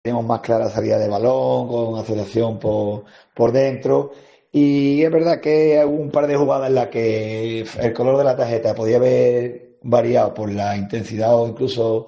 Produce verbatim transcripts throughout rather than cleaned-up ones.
tenemos más clara salida de balón, con aceleración por, por dentro. Y es verdad que hubo un par de jugadas en las que el color de la tarjeta podía haber variado por la intensidad o incluso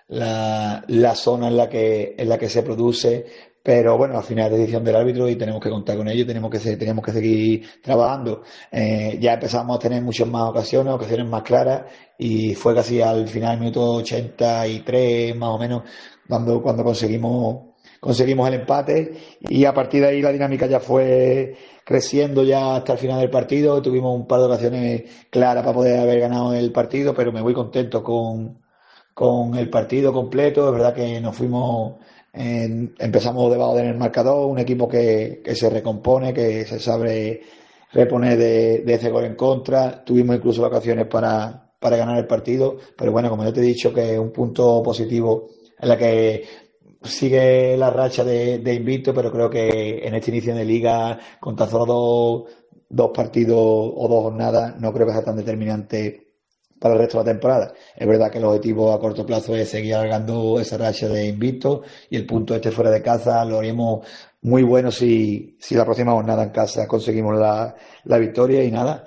la, la zona en la que en la que se produce, pero bueno, al final es decisión del árbitro y tenemos que contar con ello, tenemos que ser, tenemos que seguir trabajando. Eh, ya empezamos a tener muchas más ocasiones, ocasiones más claras, y fue casi al final, minuto ochenta y tres más o menos, cuando, cuando conseguimos conseguimos el empate, y a partir de ahí la dinámica ya fue creciendo ya hasta el final del partido. Tuvimos un par de ocasiones claras para poder haber ganado el partido, pero me voy contento con, con el partido completo. Es verdad que nos fuimos, en, empezamos debajo del marcador, un equipo que, que se recompone, que se sabe reponer de, de ese gol en contra. Tuvimos incluso ocasiones para, para ganar el partido, pero bueno, como yo te he dicho, que es un punto positivo en la que sigue la racha de, de invicto, pero creo que en este inicio de liga, con tan solo dos, dos partidos o dos jornadas, no creo que sea tan determinante para el resto de la temporada. Es verdad que el objetivo a corto plazo es seguir alargando esa racha de invicto, y el punto este fuera de casa lo haríamos muy bueno si, si la próxima jornada en casa conseguimos la, la victoria. Y nada,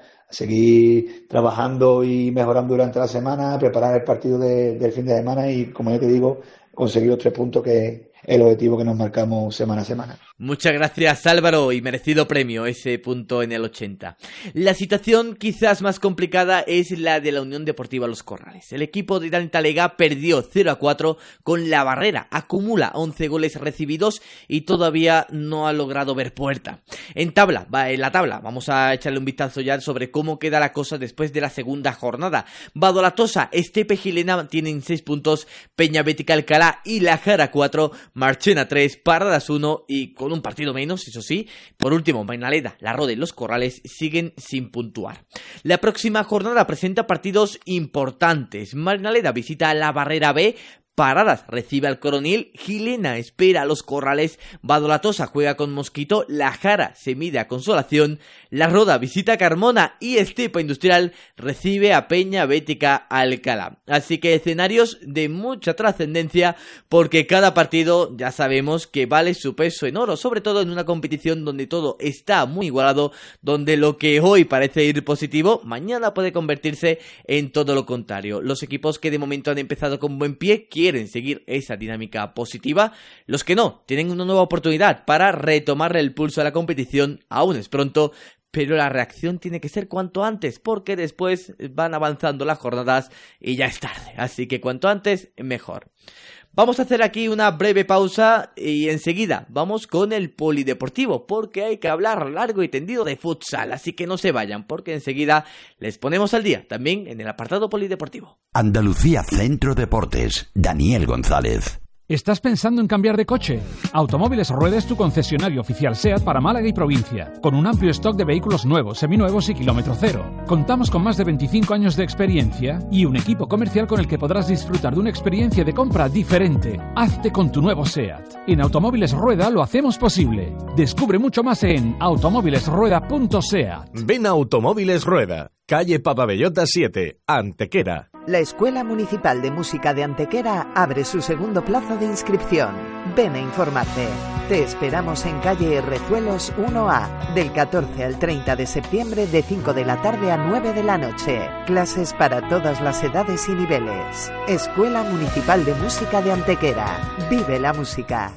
seguir trabajando y mejorando durante la semana, preparar el partido de, del fin de semana y, como yo te digo, conseguir los tres puntos, que es el objetivo que nos marcamos semana a semana. Muchas gracias, Álvaro, y merecido premio ese punto en el ochenta. La situación quizás más complicada es la de la Unión Deportiva Los Corrales. El equipo de Dani Talega perdió cero a cuatro con La Barrera, acumula once goles recibidos y todavía no ha logrado ver puerta. En tabla, va en la tabla, vamos a echarle un vistazo ya sobre cómo queda la cosa después de la segunda jornada. Badolatosa, Estepe Gilena tienen seis puntos, Peña Bética Alcalá y La Jara cuatro, Marchena tres, Paradas uno, y con un partido menos, eso sí. Por último, Mainaleda, La Roda y Los Corrales siguen sin puntuar. La próxima jornada presenta partidos importantes. Mainaleda visita a La Barrera B, Paradas recibe al Coronil, Gilena espera a Los Corrales, Badolatosa juega con Mosquito, La Jara se mide a Consolación, La Roda visita a Carmona y Estepa Industrial recibe a Peña Bética Alcalá. Así que escenarios de mucha trascendencia, porque cada partido ya sabemos que vale su peso en oro, sobre todo en una competición donde todo está muy igualado, donde lo que hoy parece ir positivo, mañana puede convertirse en todo lo contrario. Los equipos que de momento han empezado con buen pie quieren seguir esa dinámica positiva. Los que no, tienen una nueva oportunidad para retomarle el pulso a la competición. Aún es pronto, pero la reacción tiene que ser cuanto antes, porque después van avanzando las jornadas y ya es tarde. Así que cuanto antes, mejor. Vamos a hacer aquí una breve pausa y enseguida vamos con el polideportivo, porque hay que hablar largo y tendido de futsal, así que no se vayan, porque enseguida les ponemos al día, también en el apartado polideportivo. Andalucía Centro Deportes, Daniel González. ¿Estás pensando en cambiar de coche? Automóviles Rueda es tu concesionario oficial SEAT para Málaga y provincia, con un amplio stock de vehículos nuevos, seminuevos y kilómetro cero. Contamos con más de veinticinco años de experiencia y un equipo comercial con el que podrás disfrutar de una experiencia de compra diferente. Hazte con tu nuevo SEAT. En Automóviles Rueda lo hacemos posible. Descubre mucho más en automóviles rueda punto seat. Ven a Automóviles Rueda, calle Papabellota siete, Antequera. La Escuela Municipal de Música de Antequera abre su segundo plazo de inscripción. Ven a informarte. Te esperamos en calle Rezuelos uno A, del catorce al treinta de septiembre, de cinco de la tarde a nueve de la noche. Clases para todas las edades y niveles. Escuela Municipal de Música de Antequera. Vive la música.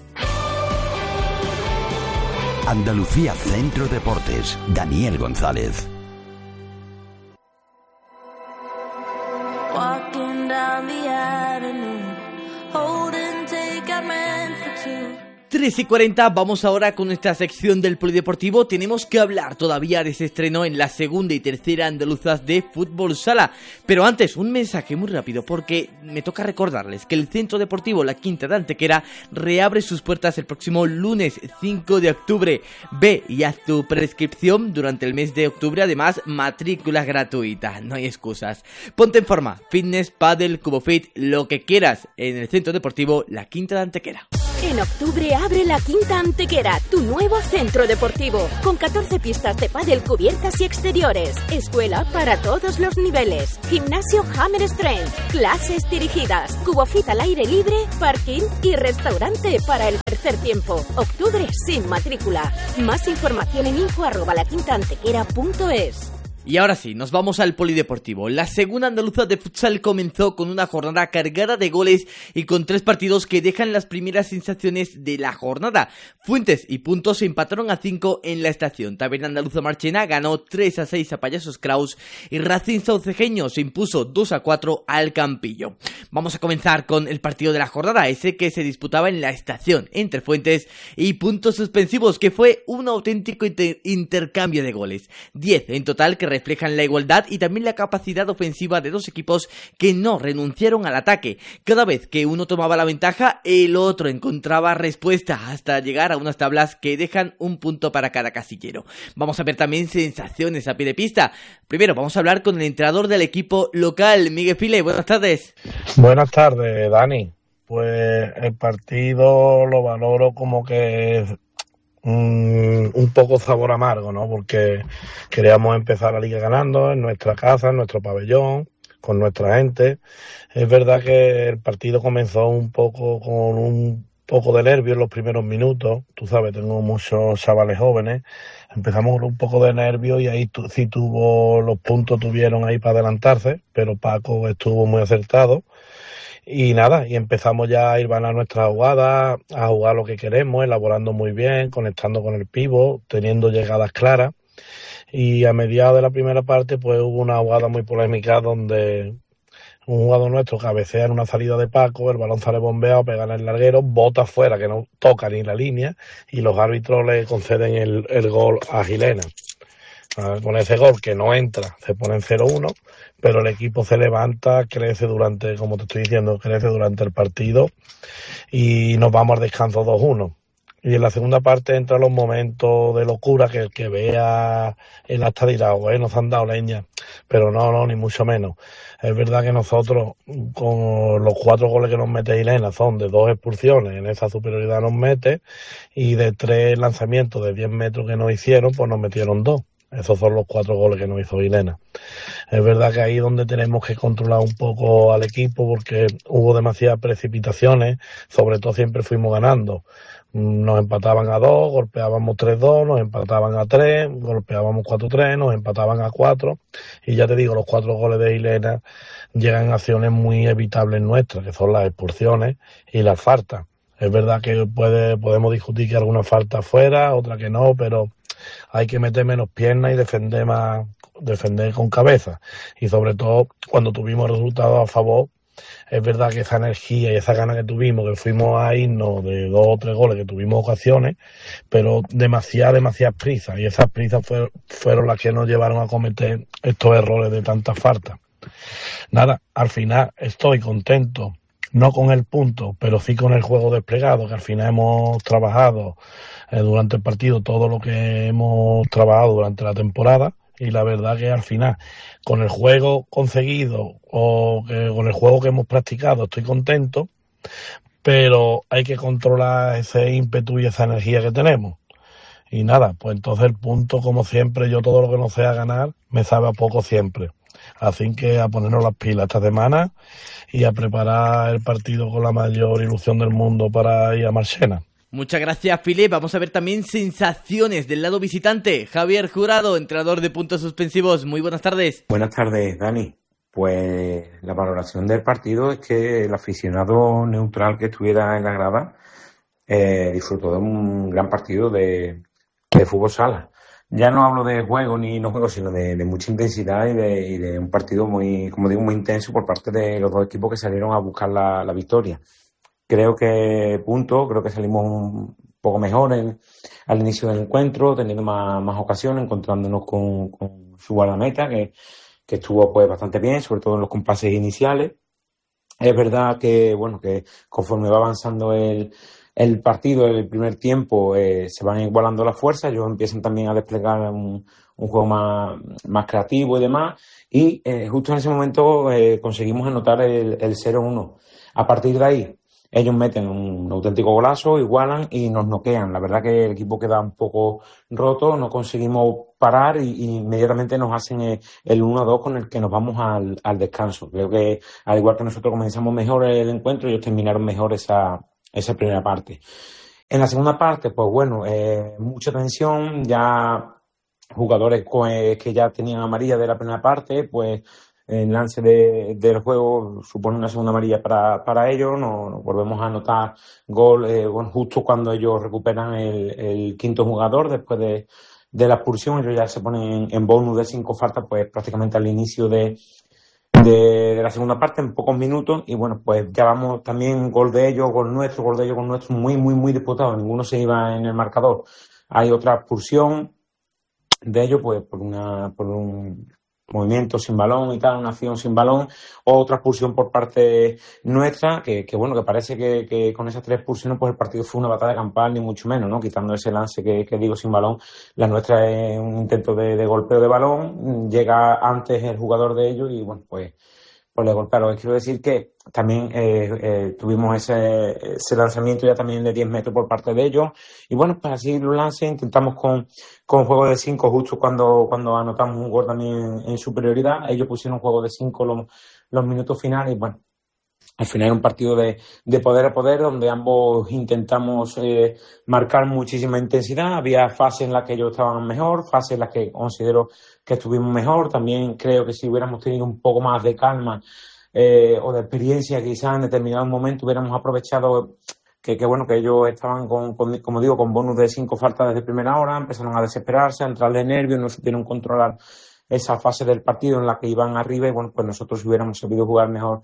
Andalucía Centro Deportes, Daniel González. Walking down the avenue, holding take I meant for two. tres y cuarenta, vamos ahora con nuestra sección del polideportivo. Tenemos que hablar todavía de ese estreno en la segunda y tercera andaluzas de fútbol sala. Pero antes, un mensaje muy rápido, porque me toca recordarles que el Centro Deportivo La Quinta de Antequera reabre sus puertas el próximo lunes cinco de octubre. Ve y haz tu prescripción durante el mes de octubre, además matrícula gratuita, no hay excusas. Ponte en forma, fitness, pádel, cubofit, lo que quieras en el Centro Deportivo La Quinta de Antequera. En octubre abre la Quinta Antequera, tu nuevo centro deportivo, con catorce pistas de pádel cubiertas y exteriores, escuela para todos los niveles, gimnasio Hammer Strength, clases dirigidas, cubofit al aire libre, parking y restaurante para el tercer tiempo. Octubre sin matrícula. Más información en info arroba laquintaantequera punto es. Y ahora sí, nos vamos al polideportivo. La segunda andaluza de futsal comenzó con una jornada cargada de goles y con tres partidos que dejan las primeras sensaciones de la jornada. Fuentes y Puntos se empataron a cinco en la estación. Taberna Andaluza Marchena ganó tres a seis a Payasos Kraus y Racing Saucejeño se impuso dos a cuatro al Campillo. Vamos a comenzar con el partido de la jornada, ese que se disputaba en la estación entre Fuentes y Puntos Suspensivos, que fue un auténtico inter- intercambio de goles. diez en total, que reflejan la igualdad y también la capacidad ofensiva de dos equipos que no renunciaron al ataque. Cada vez que uno tomaba la ventaja, el otro encontraba respuesta hasta llegar a unas tablas que dejan un punto para cada casillero. Vamos a ver también sensaciones a pie de pista. Primero vamos a hablar con el entrenador del equipo local, Miguel File. Buenas tardes. Buenas tardes, Dani. Pues el partido lo valoro como que Un, un poco sabor amargo, ¿no? Porque queríamos empezar la liga ganando en nuestra casa, en nuestro pabellón, con nuestra gente. Es verdad que el partido comenzó un poco con un poco de nervio en los primeros minutos. Tú sabes, tengo muchos chavales jóvenes. Empezamos con un poco de nervio y ahí tu, sí tuvo, los puntos tuvieron ahí para adelantarse, pero Paco estuvo muy acertado. Y nada, y empezamos ya a ir van a nuestra jugada, a jugar lo que queremos, elaborando muy bien, conectando con el pívot, teniendo llegadas claras. Y a mediados de la primera parte, pues hubo una jugada muy polémica donde un jugador nuestro cabecea en una salida de Paco, el balón sale bombeado, pega en el larguero, bota fuera, que no toca ni la línea, y los árbitros le conceden el, el gol a Gilena. Con ese gol que no entra, se pone en cero uno, pero el equipo se levanta, crece durante, como te estoy diciendo, crece durante el partido y nos vamos al descanso dos uno. Y en la segunda parte entran los momentos de locura que el que vea el hasta dirá, güey, nos han dado leña, pero no, no, ni mucho menos. Es verdad que nosotros, con los cuatro goles que nos mete Ilena, son de dos expulsiones, en esa superioridad nos mete, y de tres lanzamientos de diez metros que nos hicieron, pues nos metieron dos. Esos son los cuatro goles que nos hizo Ilena. Es verdad que ahí es donde tenemos que controlar un poco al equipo porque hubo demasiadas precipitaciones, sobre todo siempre fuimos ganando. Nos empataban a dos, golpeábamos tres dos, nos empataban a tres, golpeábamos cuatro tres, nos empataban a cuatro. Y ya te digo, los cuatro goles de Ilena llegan a acciones muy evitables nuestras, que son las expulsiones y las faltas. Es verdad que puede, podemos discutir que alguna falta fuera, otra que no, pero hay que meter menos piernas y defender más, defender con cabeza. Y sobre todo, cuando tuvimos resultados a favor, es verdad que esa energía y esa gana que tuvimos, que fuimos a irnos de dos o tres goles, que tuvimos ocasiones, pero demasiadas, demasiadas prisas. Y esas prisas fue, fueron las que nos llevaron a cometer estos errores de tantas faltas. Nada, al final estoy contento. No con el punto, pero sí con el juego desplegado, que al final hemos trabajado eh, durante el partido todo lo que hemos trabajado durante la temporada, y la verdad que al final, con el juego conseguido o que, con el juego que hemos practicado, estoy contento, pero hay que controlar ese ímpetu y esa energía que tenemos. Y nada, pues entonces el punto, como siempre, yo todo lo que no sea ganar, me sabe a poco siempre. Así que a ponernos las pilas esta semana y a preparar el partido con la mayor ilusión del mundo para ir a Marchena. Muchas gracias, Filipe. Vamos a ver también sensaciones del lado visitante. Javier Jurado, entrenador de Puntos Suspensivos. Muy buenas tardes. Buenas tardes, Dani. Pues la valoración del partido es que el aficionado neutral que estuviera en la grada eh, disfrutó de un gran partido de, de fútbol sala. Ya no hablo de juego ni no juego, sino de, de mucha intensidad y de, y de un partido muy, como digo, muy intenso por parte de los dos equipos que salieron a buscar la, la victoria. Creo que punto, creo que salimos un poco mejor en, al inicio del encuentro, teniendo más, más ocasiones, encontrándonos con, con su guardameta, que, que estuvo pues bastante bien, sobre todo en los compases iniciales. Es verdad que, bueno, que conforme va avanzando el El partido, el primer tiempo, eh, se van igualando las fuerzas, ellos empiezan también a desplegar un, un juego más, más creativo y demás, y eh, justo en ese momento eh, conseguimos anotar el, el cero uno. A partir de ahí ellos meten un auténtico golazo, igualan y nos noquean. La verdad que el equipo queda un poco roto, no conseguimos parar y, y inmediatamente nos hacen el, el uno a dos con el que nos vamos al, al descanso. Creo que al igual que nosotros comenzamos mejor el encuentro, ellos terminaron mejor esa, esa primera parte. En la segunda parte, pues bueno, eh, mucha tensión, ya jugadores que ya tenían amarilla de la primera parte, pues el lance de, del juego supone una segunda amarilla para, para ellos, nos, nos volvemos a anotar gol eh, bueno, justo cuando ellos recuperan el, el quinto jugador después de, de la expulsión. Ellos ya se ponen en bonus de cinco faltas pues prácticamente al inicio de, de, de la segunda parte, en pocos minutos, y bueno, pues ya vamos también gol de ellos, gol nuestro, gol de ellos, gol nuestro, muy, muy, muy disputado, ninguno se iba en el marcador. Hay otra expulsión de ellos pues por una por un movimiento sin balón y tal, una acción sin balón, o otra expulsión por parte nuestra, que, que bueno, que parece que, que con esas tres expulsiones pues el partido fue una batalla campal, ni mucho menos, ¿no? Quitando ese lance que, que digo sin balón, la nuestra es un intento de, de golpeo de balón, llega antes el jugador de ellos y bueno, pues pues le golpearon. Quiero decir que también eh, eh, tuvimos ese, ese lanzamiento ya también de diez metros por parte de ellos. Y bueno, pues así los lances intentamos con, con juego de cinco justo cuando, cuando anotamos un gol también en, en superioridad. Ellos pusieron juego de cinco los, los minutos finales y bueno, al final era un partido de, de poder a poder donde ambos intentamos eh, marcar muchísima intensidad. Había fases en las que ellos estaban mejor, fases en las que considero que estuvimos mejor. También creo que si hubiéramos tenido un poco más de calma eh, o de experiencia quizás en determinado momento hubiéramos aprovechado que, que bueno, que ellos estaban con, con, como digo, con bonus de cinco faltas desde primera hora, empezaron a desesperarse, a entrar de nervios, no supieron controlar esa fase del partido en la que iban arriba y bueno, pues nosotros si hubiéramos sabido jugar mejor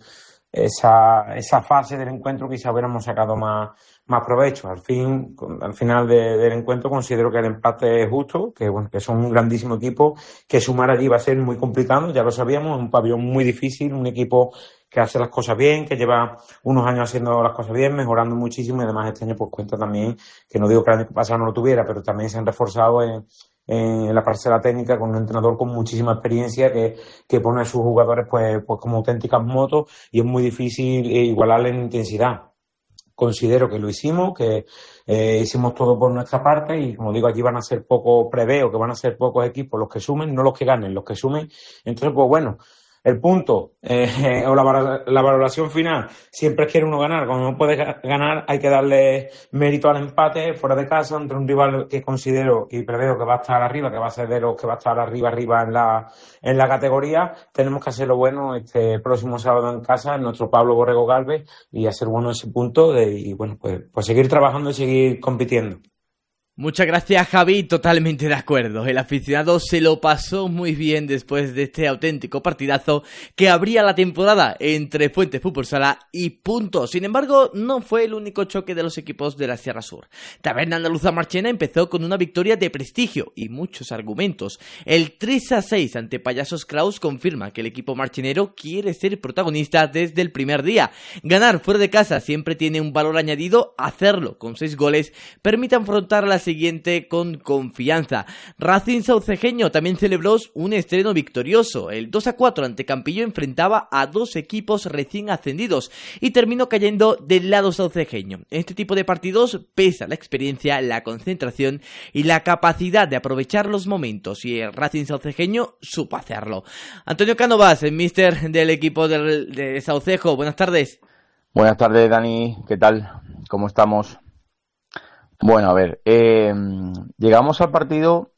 esa esa fase del encuentro quizá hubiéramos sacado más más provecho. Al fin, al final de, del encuentro considero que el empate es justo, que bueno, que son un grandísimo equipo, que sumar allí va a ser muy complicado, ya lo sabíamos, es un pabellón muy difícil, un equipo que hace las cosas bien, que lleva unos años haciendo las cosas bien, mejorando muchísimo y además este año pues cuenta también, que no digo que el año pasado no lo tuviera, pero también se han reforzado en en la parcela técnica con un entrenador con muchísima experiencia que, que pone a sus jugadores pues, pues como auténticas motos y es muy difícil igualarle en intensidad. Considero que lo hicimos, que eh, hicimos todo por nuestra parte y como digo, aquí van a ser pocos, preveo que van a ser pocos equipos los que sumen, no los que ganen, los que sumen. Entonces, pues bueno, el punto eh, o la, la valoración final, siempre quiere uno ganar. Cuando no puede ganar hay que darle mérito al empate fuera de casa entre un rival que considero y preveo que va a estar arriba, que va a ser de los que va a estar arriba arriba en la en la categoría. Tenemos que hacerlo bueno este próximo sábado en casa en nuestro Pablo Borrego Galvez y hacer bueno ese punto de, y bueno pues, pues seguir trabajando y seguir compitiendo. Muchas gracias, Javi, totalmente de acuerdo. El aficionado se lo pasó muy bien después de este auténtico partidazo que abría la temporada entre Fuente Fútbol Sala y Puntos. Sin embargo, no fue el único choque de los equipos de la Sierra Sur. Taberna Andaluza Marchena empezó con una victoria de prestigio y muchos argumentos. El tres a seis ante Payasos Kraus confirma que el equipo marchenero quiere ser protagonista desde el primer día. Ganar fuera de casa siempre tiene un valor añadido, hacerlo con seis goles permite afrontar la siguiente con confianza. Racing Saucejeño también celebró un estreno victorioso. El dos a cuatro ante Campillo enfrentaba a dos equipos recién ascendidos y terminó cayendo del lado saucejeño. En este tipo de partidos pesa la experiencia, la concentración y la capacidad de aprovechar los momentos y el Racing Saucejeño supo hacerlo. Antonio Cánovas, el míster del equipo de, de Saucejo, buenas tardes. Buenas tardes, Dani, ¿qué tal? ¿Cómo estamos? Bueno, a ver, eh, llegamos al partido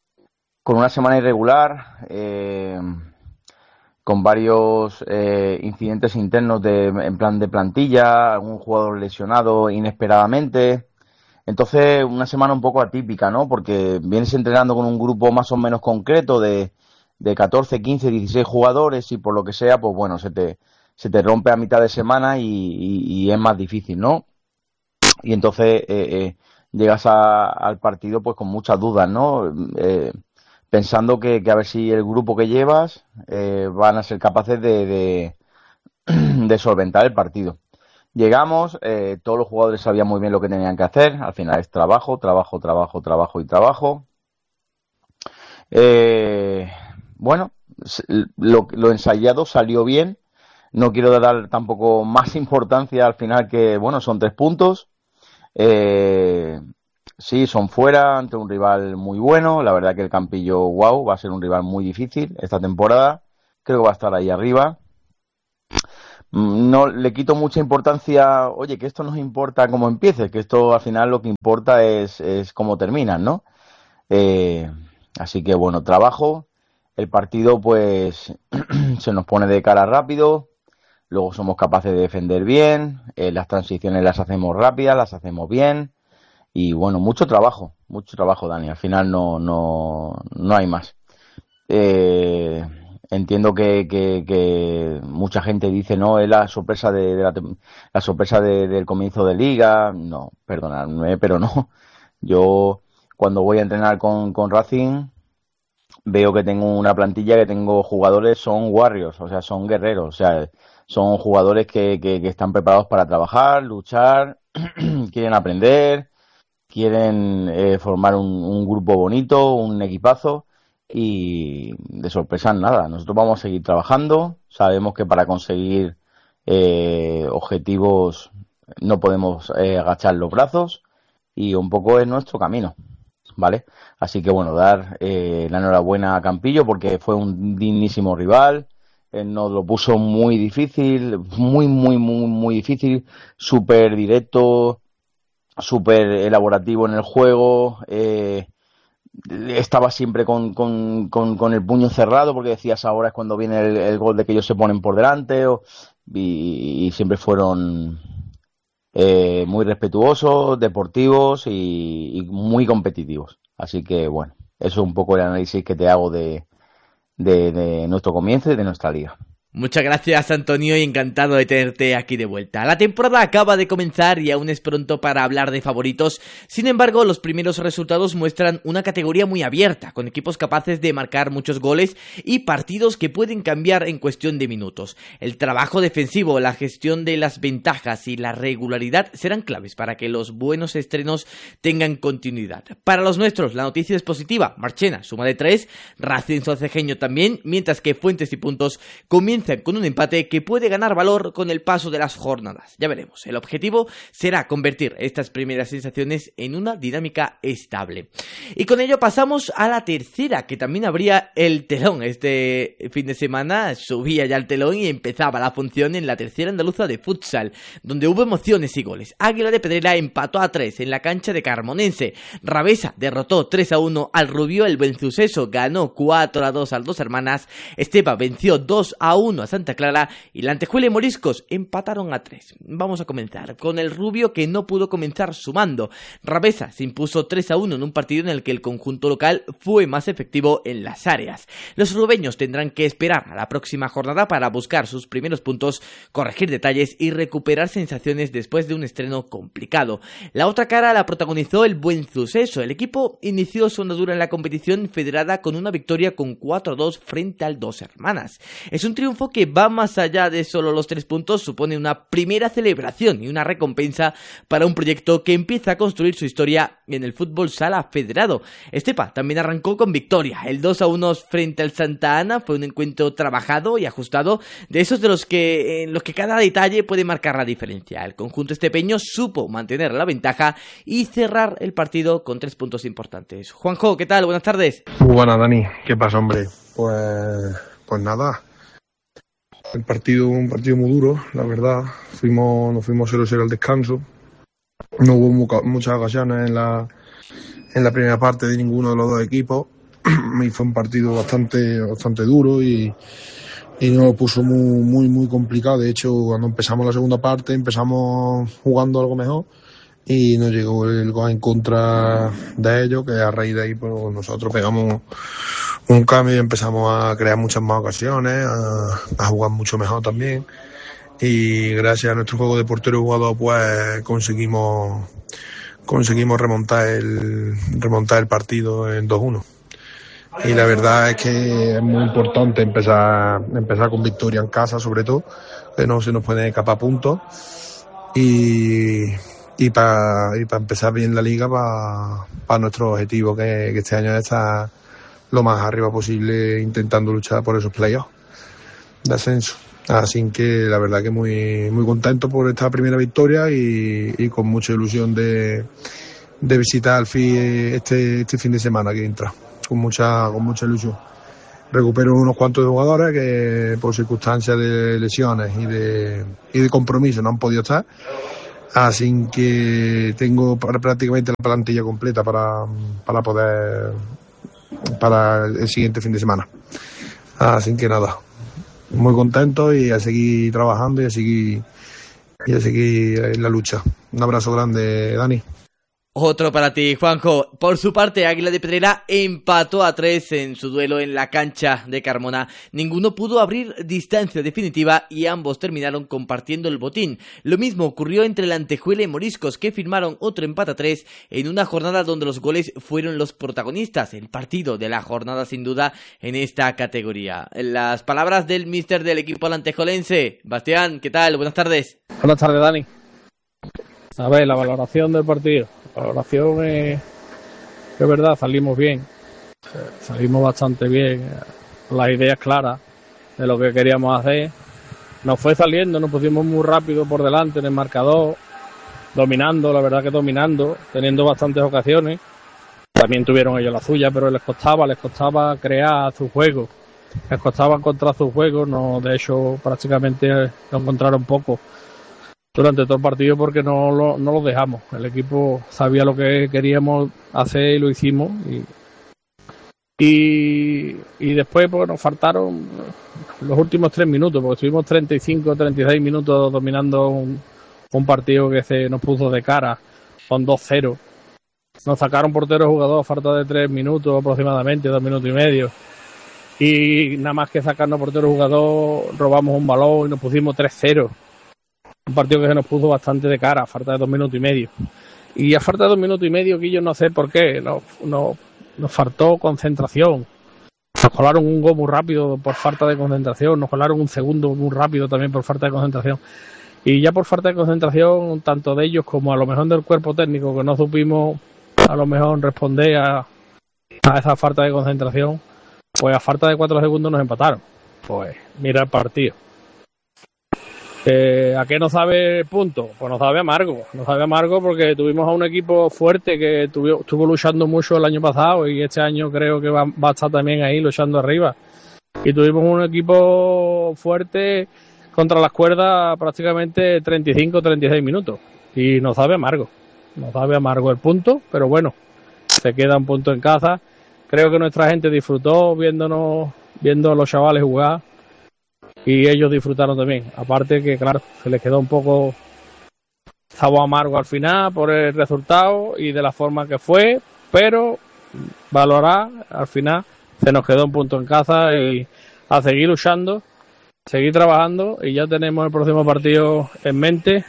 con una semana irregular, eh, con varios eh, incidentes internos de, en plan de plantilla, algún jugador lesionado inesperadamente. Entonces, una semana un poco atípica, ¿no? Porque vienes entrenando con un grupo más o menos concreto de, de catorce, quince, dieciséis jugadores y por lo que sea, pues bueno, se te, se te rompe a mitad de semana y, y, y es más difícil, ¿no? Y entonces eh, eh, llegas a, al partido pues con muchas dudas, ¿no? Eh, pensando que, que a ver si el grupo que llevas eh, van a ser capaces de, de, de solventar el partido. Llegamos, eh, todos los jugadores sabían muy bien lo que tenían que hacer. Al final es trabajo, trabajo, trabajo, trabajo y trabajo. Eh, bueno, lo, lo ensayado salió bien. no quiero dar tampoco más importancia al final, que bueno, son tres puntos. Eh, sí, son fuera ante un rival muy bueno. La verdad que el Campillo, wow, va a ser un rival muy difícil esta temporada. Creo que va a estar ahí arriba. No le quito mucha importancia, oye, que esto nos importa cómo empiece, que esto al final lo que importa es, es cómo terminan, ¿no? Eh, así que bueno, trabajo. El partido pues se nos pone de cara rápido, luego somos capaces de defender bien, eh, las transiciones las hacemos rápidas, las hacemos bien y bueno, mucho trabajo, mucho trabajo, Dani, al final no, no, no hay más. Eh, entiendo que, que, que mucha gente dice, no, es la sorpresa de, de la, la sorpresa de, del comienzo de liga, no, perdonadme, pero no. Yo cuando voy a entrenar con, con Racing veo que tengo una plantilla, que tengo jugadores, son warriors, o sea, son guerreros, o sea, son jugadores que, que, que están preparados para trabajar, luchar, quieren aprender, quieren eh, formar un, un grupo bonito, un equipazo, y de sorpresa nada. Nosotros vamos a seguir trabajando, sabemos que para conseguir eh, objetivos no podemos eh, agachar los brazos, y un poco es nuestro camino, ¿vale? Así que bueno, dar eh, la enhorabuena a Campillo porque fue un dignísimo rival, eh, nos lo puso muy difícil, muy, muy, muy, muy difícil, súper directo, súper elaborativo en el juego, eh, estaba siempre con, con, con, con el puño cerrado porque decías, ahora es cuando viene el, el gol de que ellos se ponen por delante, o, y, y siempre fueron eh, muy respetuosos, deportivos y, y muy competitivos. Así que, bueno, eso es un poco el análisis que te hago de, de, de nuestro comienzo y de nuestra liga. Muchas gracias, Antonio, y encantado de tenerte aquí de vuelta. La temporada acaba de comenzar y aún es pronto para hablar de favoritos. Sin embargo, los primeros resultados muestran una categoría muy abierta, con equipos capaces de marcar muchos goles y partidos que pueden cambiar en cuestión de minutos. El trabajo defensivo, la gestión de las ventajas y la regularidad serán claves para que los buenos estrenos tengan continuidad. Para los nuestros, la noticia es positiva. Marchena suma de tres, Racing Sancejeño también, mientras que Fuentes y Puntos comienzan con un empate que puede ganar valor con el paso de las jornadas. Ya veremos. El objetivo será convertir estas primeras sensaciones en una dinámica estable. Y con ello pasamos a la tercera, que también abría el telón. Este fin de semana subía ya el telón y empezaba la función en la tercera andaluza de futsal, donde hubo emociones y goles. Águila de Pedrera empató a tres en la cancha de Carmonense. Rabesa derrotó tres a uno al Rubio. El Benzuceso ganó cuatro a dos al Dos Hermanas. Estepa venció dos a uno a Santa Clara y la Antejuela y Moriscos empataron a tres. Vamos a comenzar con el Rubio, que no pudo comenzar sumando. Rabesa se impuso tres a uno en un partido en el que el conjunto local fue más efectivo en las áreas. Los rubeños tendrán que esperar a la próxima jornada para buscar sus primeros puntos, corregir detalles y recuperar sensaciones después de un estreno complicado. La otra cara la protagonizó el Buenzuceso. El equipo inició su andadura en la competición federada con una victoria con cuatro a dos frente al Dos Hermanas. Es un triunfo que va más allá de solo los tres puntos, supone una primera celebración y una recompensa para un proyecto que empieza a construir su historia en el fútbol sala federado. Estepa también arrancó con victoria. El dos a uno frente al Santa Ana fue un encuentro trabajado y ajustado, de esos de los que en los que cada detalle puede marcar la diferencia. El conjunto estepeño supo mantener la ventaja y cerrar el partido con tres puntos importantes. Juanjo, ¿qué tal? Buenas tardes. Muy buena, Dani. ¿Qué pasa, hombre? Pues, pues nada. El partido, un partido muy duro, la verdad. Fuimos, nos fuimos cero cero al descanso. No hubo muca, muchas ocasiones en la, en la primera parte de ninguno de los dos equipos. Y fue un partido bastante, bastante duro y, y nos puso muy, muy, muy complicado. De hecho, cuando empezamos la segunda parte, empezamos jugando algo mejor y nos llegó el gol en contra de ellos, que a raíz de ahí pues, nosotros pegamos un cambio y empezamos a crear muchas más ocasiones, a, a jugar mucho mejor también, y gracias a nuestro juego de portero jugador pues conseguimos conseguimos remontar el remontar el partido en dos uno. Y la verdad es que es muy importante empezar empezar con victoria en casa, sobre todo, que no se nos pueden escapar puntos, y y para y para empezar bien la liga, para para nuestro objetivo, que, que este año es estar lo más arriba posible intentando luchar por esos playoffs de ascenso. Así que la verdad que muy, muy contento por esta primera victoria y, y con mucha ilusión de, de visitar al F I este, este fin de semana que entra, con mucha, con mucha ilusión. Recupero unos cuantos de jugadores que por circunstancias de lesiones y de, y de compromiso no han podido estar. Así que tengo prácticamente la plantilla completa para, para poder para el siguiente fin de semana. Así que nada, muy contento y a seguir trabajando y a seguir, y a seguir en la lucha. Un abrazo grande, Dani. Otro para ti, Juanjo. Por su parte, Águila de Pedrera empató a tres en su duelo en la cancha de Carmona. Ninguno pudo abrir distancia definitiva y ambos terminaron compartiendo el botín. Lo mismo ocurrió entre el Antejuela y Moriscos, que firmaron otro empate a tres en una jornada donde los goles fueron los protagonistas. El partido de la jornada, sin duda, en esta categoría. Las palabras del míster del equipo antejolense. Bastián, ¿qué tal? Buenas tardes. Buenas tardes, Dani. A ver, la valoración del partido. La valoración es, es verdad, salimos bien. Salimos bastante bien. Las ideas claras de lo que queríamos hacer. Nos fue saliendo, nos pusimos muy rápido por delante en el marcador. Dominando, la verdad que dominando. Teniendo bastantes ocasiones. También tuvieron ellos la suya, pero les costaba, les costaba crear su juego. Les costaba encontrar su juego. No, de hecho, prácticamente lo encontraron poco durante todo el partido porque no lo, no lo dejamos. El equipo sabía lo que queríamos hacer y lo hicimos. Y, y, y después pues, nos faltaron los últimos tres minutos, porque estuvimos treinta y cinco, treinta y seis minutos dominando un, un partido que se nos puso de cara con dos cero. Nos sacaron portero jugador a falta de tres minutos aproximadamente, dos minutos y medio. Y nada más que sacarnos portero jugador, robamos un balón y nos pusimos tres cero. Un partido que se nos puso bastante de cara, a falta de dos minutos y medio. Y a falta de dos minutos y medio, que yo no sé por qué, nos, nos, nos faltó concentración. Nos colaron un gol muy rápido por falta de concentración, nos colaron un segundo muy rápido también por falta de concentración. Y ya por falta de concentración, tanto de ellos como a lo mejor del cuerpo técnico, que no supimos a lo mejor responder a, a esa falta de concentración, pues a falta de cuatro segundos nos empataron. Pues mira el partido. Eh, ¿A qué nos sabe el punto? Pues nos sabe amargo, nos sabe amargo porque tuvimos a un equipo fuerte que tuvo, estuvo luchando mucho el año pasado y este año creo que va, va a estar también ahí luchando arriba. Y tuvimos un equipo fuerte contra las cuerdas prácticamente treinta y cinco, treinta y seis minutos y nos sabe amargo, nos sabe amargo el punto, pero bueno, se queda un punto en casa. Creo que nuestra gente disfrutó viéndonos, viendo a los chavales jugar. Y ellos disfrutaron también. Aparte que, claro, se les quedó un poco sabor amargo al final por el resultado y de la forma que fue, pero valorar, al final se nos quedó un punto en casa y a seguir luchando, seguir trabajando y ya tenemos el próximo partido en mente.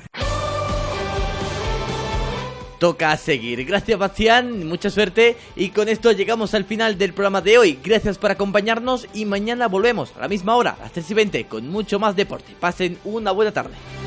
Toca seguir. Gracias, Bastián, mucha suerte y con esto llegamos al final del programa de hoy. Gracias por acompañarnos y mañana volvemos a la misma hora, a las tres y veinte, con mucho más deporte. Pasen una buena tarde.